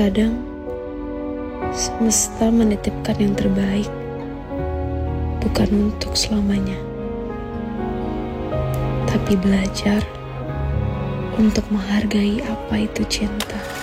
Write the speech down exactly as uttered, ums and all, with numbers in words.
Terkadang semesta menitipkan yang terbaik, bukan untuk selamanya, tapi belajar untuk menghargai apa itu cinta.